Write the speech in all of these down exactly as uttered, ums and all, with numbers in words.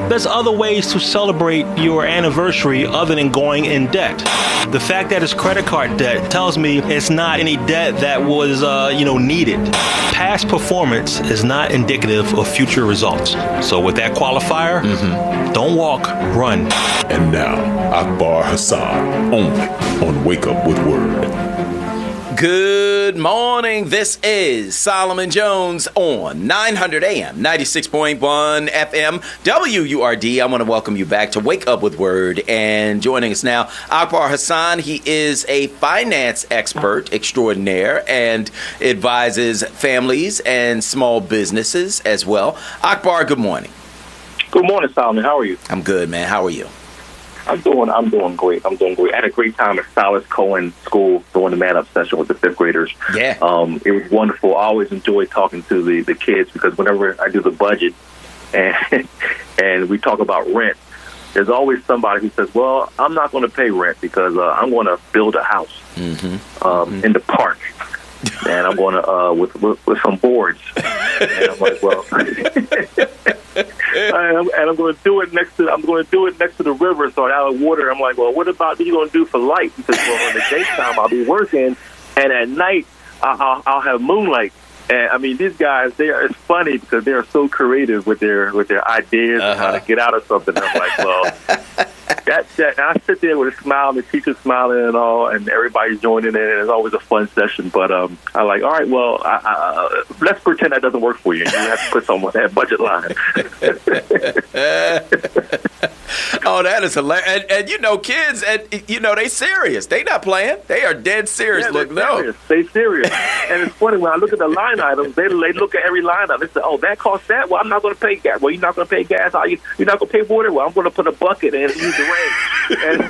there's other ways to celebrate your anniversary other than going in debt. The fact that it's credit card debt tells me it's not any debt that was, uh, you know, needed. Past performance is not indicative of future results. So with that qualifier, mm-hmm. don't walk, run. And now, Akbar Hassan, only on Wake Up with Word. Good morning. This is Solomon Jones on nine hundred A M, ninety-six point one F M, W U R D. I want to welcome you back to Wake Up with Word. And joining us now, Akbar Hassan. He is a finance expert extraordinaire and advises families and small businesses as well. Akbar, good morning. Good morning, Solomon. How are you? I'm good, man. How are you? I'm doing I'm doing great. I'm doing great. I had a great time at Silas Cohen School doing the Man Up session with the fifth graders. Yeah. Um, it was wonderful. I always enjoy talking to the, the kids because whenever I do the budget and and we talk about rent, there's always somebody who says, well, I'm not going to pay rent because uh, I'm going to build a house mm-hmm. Um, mm-hmm. in the park. And I'm going to, uh, with, with with some boards. And I'm like, well... And I'm going to do it next to I'm going to do it next to the river, so I have water. I'm like, well, what about what you going to do for light? Because well, in the daytime I'll be working, and at night I'll, I'll have moonlight. And I mean, these guys, they are. It's funny because they are so creative with their with their ideas uh-huh. and how to get out of something. I'm like, well, that, that and I sit there with a smile, and the teacher's smiling and all, and everybody's joining in, and it's always a fun session. But um, I like, all right, well, I, I, let's pretend that doesn't work for you. You have to put some on that budget line. Oh, that is hilarious. And, and, you know, kids, and you know, they serious. They not playing. They are dead serious. Yeah, look, serious. no. They serious. And it's funny, when I look at the line items, they, they look at every line item. They say, oh, that costs that? Well, I'm not going to pay gas. Well, you're not going to pay gas? Are you, you're not going to pay water? Well, I'm going to put a bucket and use the rain. And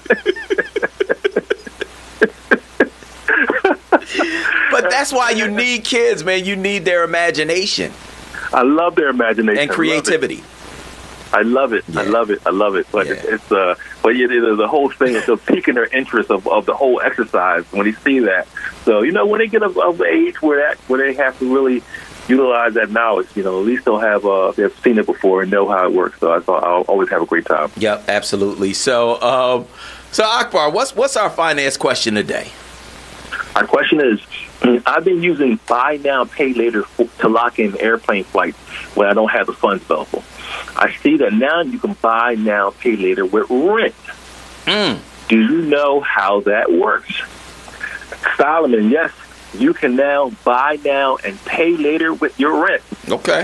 but that's why you need kids, man. You need their imagination. I love their imagination. And creativity. I love it. I love it. I love it. But yeah. it's, it's uh, but yeah, the, the whole thing is the piquing their interest of, of the whole exercise when they see that. So you know, when they get of, of age where that where they have to really utilize that knowledge, you know, at least they'll have uh, they've seen it before and know how it works. So I thought I'll always have a great time. Yep, absolutely. So, um, so Akbar, what's what's our finance question today? Our question is, I've been using buy now, pay later for, to lock in airplane flights when I don't have the funds available. I see that now you can buy now, pay later with rent. Mm. Do you know how that works? Solomon, yes, you can now buy now and pay later with your rent. Okay.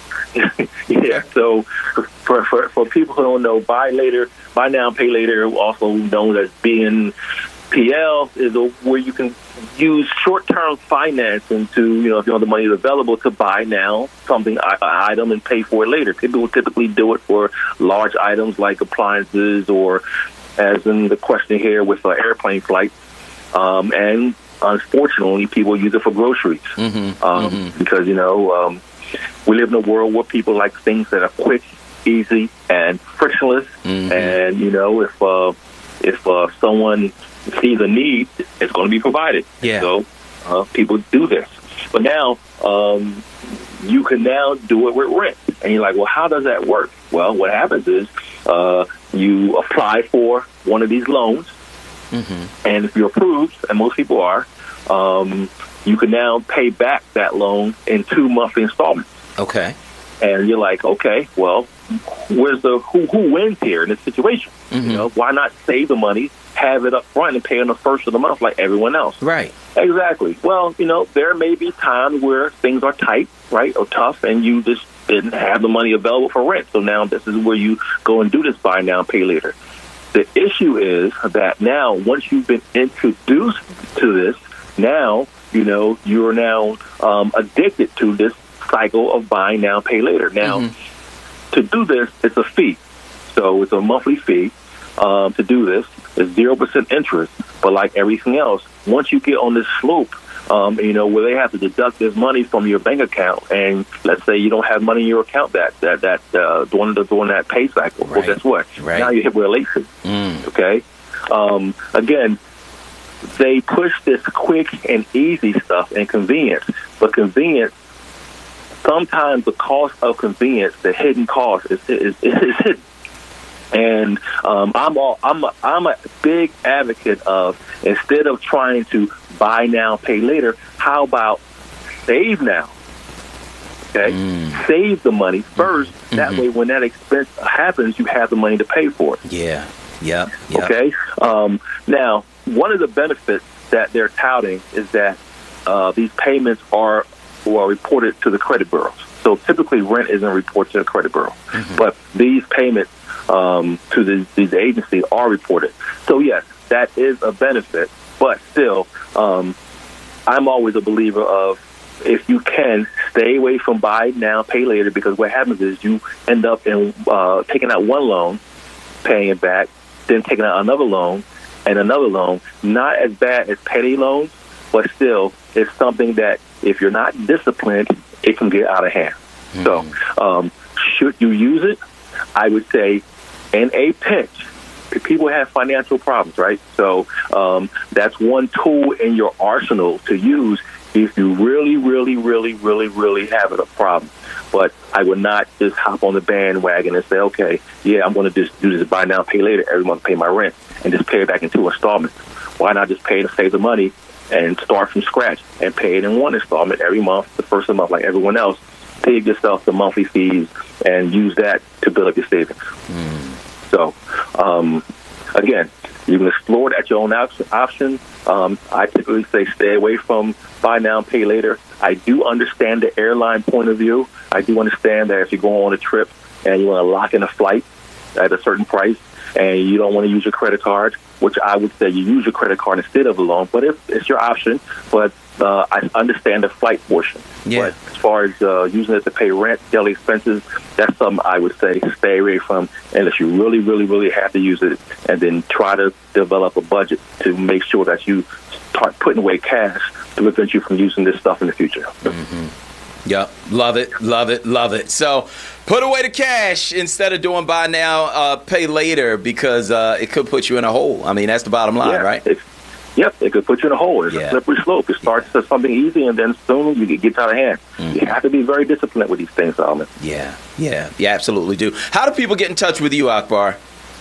Yeah, so for, for for people who don't know, buy later, buy now, pay later, also known as B N P L, is a, where you can use short-term financing to, you know, if you know the money is available to buy now something, an item, and pay for it later. People will typically do it for large items like appliances or, as in the question here, with an airplane flight. Um, and unfortunately, people use it for groceries mm-hmm. Um, mm-hmm. because, you know, um, we live in a world where people like things that are quick, easy, and frictionless. Mm-hmm. And, you know, if uh, if uh, someone sees a need, it's going to be provided. Yeah. So uh, people do this. But now um, you can now do it with rent. And you're like, well, how does that work? Well, what happens is uh, you apply for one of these loans. Mm-hmm. And if you're approved, and most people are, um, you can now pay back that loan in two monthly installments. Okay. And you're like, okay, well, where's the who who wins here in this situation? Mm-hmm. You know, why not save the money, have it up front, and pay on the first of the month like everyone else? Right. Exactly. Well, you know, there may be times where things are tight, right, or tough, and you just didn't have the money available for rent. So now this is where you go and do this buy now, pay later. The issue is that now, once you've been introduced to this, now, you know, you're now um, addicted to this cycle of buy now, pay later. Now, mm-hmm. to do this, it's a fee. So it's a monthly fee um, to do this. It's zero percent interest. But like everything else, once you get on this slope, um, you know, where they have to deduct this money from your bank account, and let's say you don't have money in your account that that that uh, during the during that pay cycle. Right. Well, guess what? Right. Now you hit with a late fee. Mm. Okay. Um, again, they push this quick and easy stuff and convenience, but convenience sometimes the cost of convenience, the hidden cost, is is, is hidden. And um, I'm all, I'm a, I'm a big advocate of, instead of trying to buy now, pay later, how about save now? Okay, mm. Save the money first. Mm-hmm. That way, when that expense happens, you have the money to pay for it. Yeah, yeah, yep. Okay. Um, now, one of the benefits that they're touting is that uh, these payments are, are reported to the credit bureaus. So typically, rent isn't reported to the credit bureau, mm-hmm. but these payments um, to the, these agencies are reported. So yes, that is a benefit, but still, um, I'm always a believer of, if you can, stay away from buy now, pay later, because what happens is you end up in uh, taking out one loan, paying it back, then taking out another loan and another loan. Not as bad as payday loans, but still, it's something that if you're not disciplined, it can get out of hand. Mm. So, um, should you use it? I would say, in a pinch, people have financial problems, right? So um, that's one tool in your arsenal to use if you really, really, really, really, really have a problem. But I would not just hop on the bandwagon and say, okay, yeah, I'm going to just do this buy now, pay later, every month pay my rent, and just pay it back in two installments. Why not just pay to save the money and start from scratch and pay it in one installment every month, the first of the month, like everyone else? Save yourself the monthly fees and use that to build up your savings. Mm. So, um, again, you can explore it at your own option. Um, I typically say stay away from buy now, pay later. I do understand the airline point of view. I do understand that if you go on a trip and you want to lock in a flight at a certain price and you don't want to use your credit card, which I would say you use your credit card instead of a loan, but if it's your option. But uh, I understand the flight portion. Yeah. But as far as uh, using it to pay rent, daily expenses, that's something I would say stay away from unless you really, really, really have to use it, and then try to develop a budget to make sure that you start putting away cash to prevent you from using this stuff in the future. Mm-hmm. Yep. Love it. Love it. Love it. So put away the cash instead of doing buy now, uh, pay later, because uh, it could put you in a hole. I mean, that's the bottom line, yeah, right? It's, yep. It could put you in a hole. It's yeah. a slippery slope. It starts as something easy, and then soon you get out of hand. Mm-hmm. You have to be very disciplined with these things, Solomon. Yeah. Yeah. You absolutely do. How do people get in touch with you, Akbar?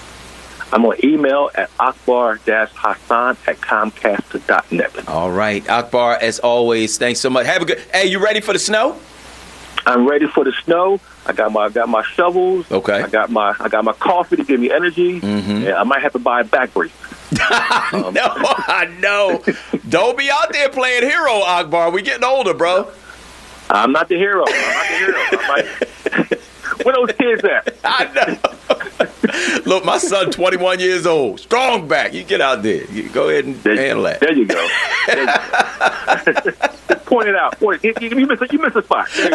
I'm on email at akbar-hassan at comcast dot net. All right. Akbar, as always, thanks so much. Have a good... Hey, you ready for the snow? I'm ready for the snow. I got my I got my shovels. Okay. I got my I got my coffee to give me energy. Mm-hmm. Yeah, I might have to buy a back brace. um, no, I know. Don't be out there playing hero, Akbar. We getting older, bro. I'm not the hero. I'm not the hero. I might... Where those kids at? I know. Look, my son, twenty-one years old, strong back. You get out there. You go ahead and there, handle that. There you go. There you go. Point it out. Point it. You, you, miss a, you miss a spot. There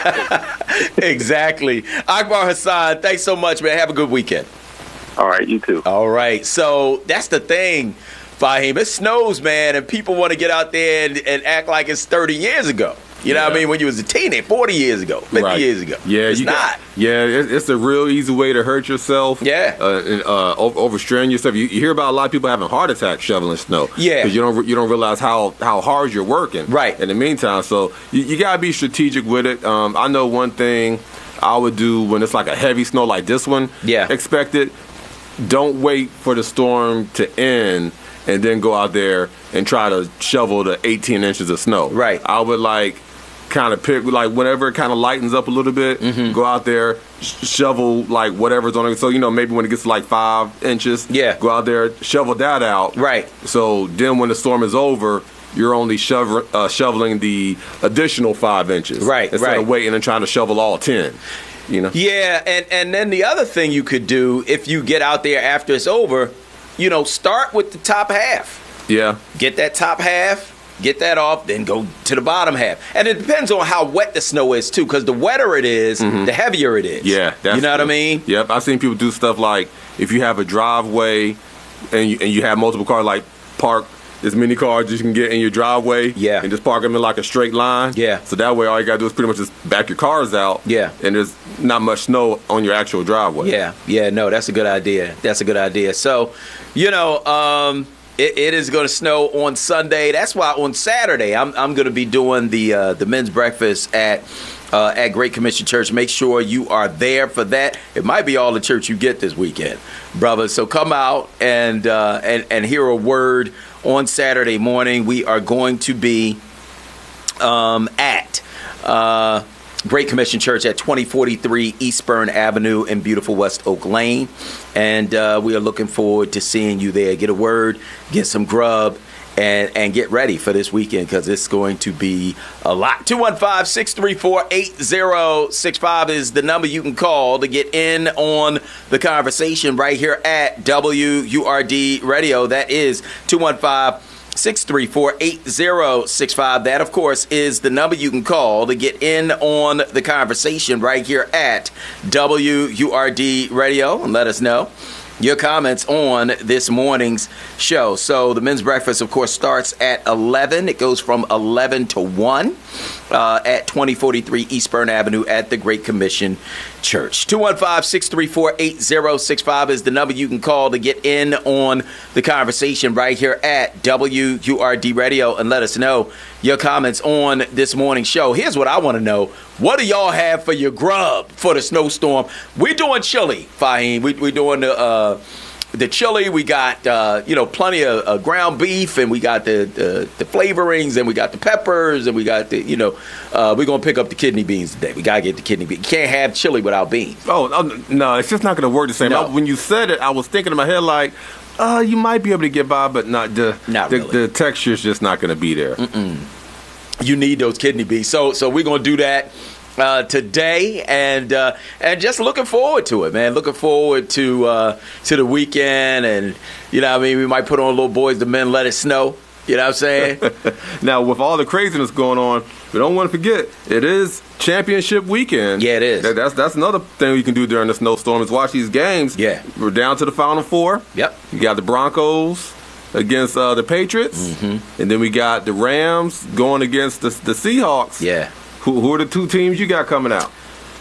you go. Exactly. Akbar Hassan, thanks so much, man. Have a good weekend. All right, you too. All right. So that's the thing, Fahim. It snows, man, and people want to get out there and, and act like it's thirty years ago. You know yeah. what I mean? When you was a teenager, forty years ago, fifty right. years ago. Yeah, it's you not. Got, yeah, it's, it's a real easy way to hurt yourself. Yeah. Uh, and, uh, overstrain yourself. You, you hear about a lot of people having heart attacks shoveling snow. Yeah. Because you don't, you don't realize how, how hard you're working. Right. In the meantime, so you, you got to be strategic with it. Um, I know one thing I would do when it's like a heavy snow like this one. Yeah. Expected. Don't wait for the storm to end and then go out there and try to shovel the eighteen inches of snow. Right. I would like... kind of pick, like, whenever it kind of lightens up a little bit, mm-hmm. go out there, sh- shovel, like, whatever's on it. So, you know, maybe when it gets to, like, five inches, yeah. go out there, shovel that out. Right. So then when the storm is over, you're only shovel, uh, shoveling the additional five inches. Right, Instead right. of waiting and trying to shovel all ten. You know? Yeah, and, and then the other thing you could do, if you get out there after it's over, you know, start with the top half. Yeah. Get that top half. Get that off, then go to the bottom half. And it depends on how wet the snow is, too, because the wetter it is, mm-hmm. the heavier it is. Yeah. That's you know true. what I mean? Yep. I've seen people do stuff like, if you have a driveway and you, and you have multiple cars, like park as many cars as you can get in your driveway. Yeah. And just park them in like a straight line. Yeah. So that way all you got to do is pretty much just back your cars out. Yeah. And there's not much snow on your actual driveway. Yeah. Yeah, no, that's a good idea. That's a good idea. So, you know, um... It, it is going to snow on Sunday. That's why on Saturday I'm I'm going to be doing the uh, the men's breakfast at uh, at Great Commission Church. Make sure you are there for that. It might be all the church you get this weekend, brother. So come out and uh, and and hear a word on Saturday morning. We are going to be um, at uh, Great Commission Church at twenty forty-three Eastburn Avenue in beautiful West Oak Lane. And uh, we are looking forward to seeing you there. Get a word, get some grub, and, and get ready for this weekend because it's going to be a lot. two one five, six three four, eight zero six five is the number you can call to get in on the conversation right here at W U R D Radio. That is two one five, six three four, eight zero six five. That, of course, is the number you can call to get in on the conversation right here at W U R D Radio and let us know your comments on this morning's show. So the men's breakfast, of course, starts at eleven. It goes from eleven to one uh, at twenty forty-three Eastburn Avenue at the Great Commission Church. two one five, six three four, eight zero six five is the number you can call to get in on the conversation right here at W U R D Radio and let us know your comments on this morning's show. Here's what I want to know. What do y'all have for your grub for the snowstorm? We're doing chili, Fahim. We, we're doing the uh, the chili. We got uh, you know plenty of uh, ground beef, and we got the, the the flavorings, and we got the peppers, and we got the you know uh, we're gonna pick up the kidney beans today. We gotta get the kidney beans. You can't have chili without beans. Oh, oh no, it's just not gonna work the same. No. I, when you said it, I was thinking in my head like, uh, you might be able to get by, but not the Not the, really. the texture's just not gonna be there. Mm-mm. You need those kidney beans. So so we're gonna do that uh, today, and uh, and just looking forward to it, man. Looking forward to uh, to the weekend, and you know, what I mean, we might put on Little Boys the Men Let It Snow. You know what I'm saying? Now, with all the craziness going on, we don't want to forget it is championship weekend. Yeah, it is. That, that's that's another thing you can do during the snowstorm is watch these games. Yeah, we're down to the Final Four. Yep. You got the Broncos against uh, the Patriots, mm-hmm. and then we got the Rams going against the, the Seahawks. Yeah. Who, who are the two teams you got coming out?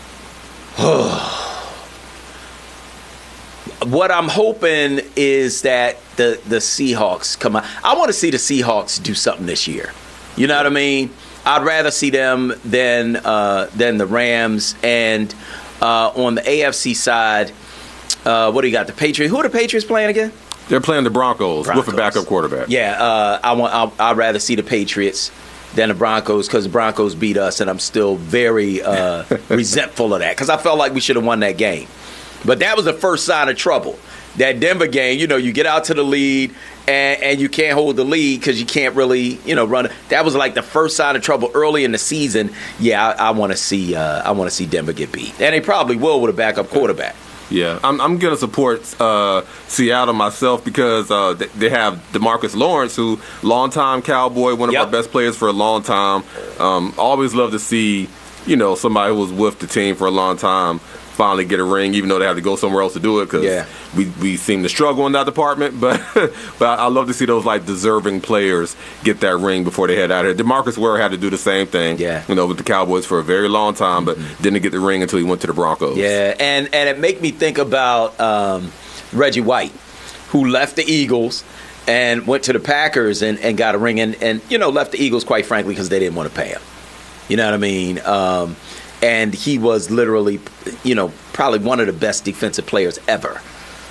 What I'm hoping is that the, the Seahawks come out. I want to see the Seahawks do something this year. You know what I mean? I'd rather see them than uh, than the Rams. And uh, on the A F C side, uh, what do you got? The Patriots. Who are the Patriots playing again? They're playing the Broncos, Broncos. with a backup quarterback. Yeah, uh, I want. I'll, I'd rather see the Patriots than the Broncos because the Broncos beat us, and I'm still very uh, resentful of that because I felt like we should have won that game. But that was the first sign of trouble. That Denver game, you know, you get out to the lead and, and you can't hold the lead because you can't really, you know, run it. That was like the first sign of trouble early in the season. Yeah, I, I want to see. Uh, I want to see Denver get beat, and they probably will with a backup quarterback. Yeah, I'm, I'm going to support uh, Seattle myself because uh, they, they have DeMarcus Lawrence, who longtime Cowboy, one of Yep. our best players for a long time. Um, always love to see, you know, somebody who was with the team for a long time finally get a ring, even though they have to go somewhere else to do it because Yeah. we, we seem to struggle in that department. But but I love to see those like deserving players get that ring before they head out here. DeMarcus Ware had to do the same thing, Yeah. you know, with the Cowboys for a very long time, but Mm-hmm. didn't get the ring until he went to the Broncos. Yeah, and, and it make me think about um, Reggie White, who left the Eagles and went to the Packers and, and got a ring, and, and, you know, left the Eagles, quite frankly, because they didn't want to pay him. You know what I mean? Um, and he was literally, you know, probably one of the best defensive players ever.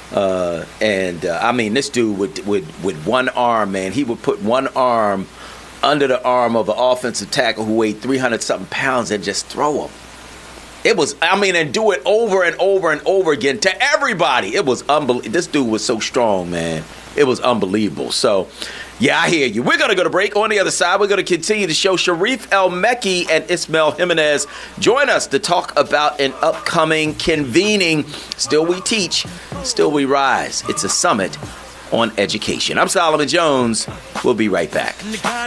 Uh, and, uh, I mean, this dude would, would, with one arm, man, he would put one arm under the arm of an offensive tackle who weighed three hundred something pounds and just throw him. It was, I mean, and do it over and over and over again to everybody. It was unbelievable. This dude was so strong, man. It was unbelievable. So, yeah, I hear you. We're going to go to break. On the other side, we're going to continue to show Sharif El-Mekki and Ismael Jimenez. Join us to talk about an upcoming convening. Still we teach, still we rise. It's a summit on education. I'm Solomon Jones. We'll be right back.